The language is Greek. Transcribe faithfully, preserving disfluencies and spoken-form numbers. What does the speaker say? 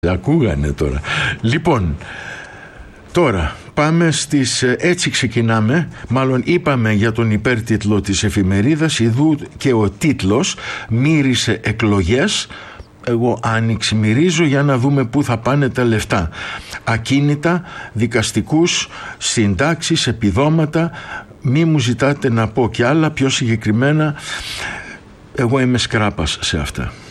Ακούγανε τώρα. Λοιπόν, τώρα πάμε στις, έτσι ξεκινάμε, μάλλον είπαμε για τον υπέρτιτλο της εφημερίδας, ιδού και ο τίτλος «Μύρισε εκλογές». Εγώ άνοιξη μυρίζω για να δούμε πού θα πάνε τα λεφτά. Ακίνητα, δικαστικούς, συντάξεις, επιδόματα. Μη μου ζητάτε να πω κι άλλα, πιο συγκεκριμένα εγώ είμαι σκράπας σε αυτά.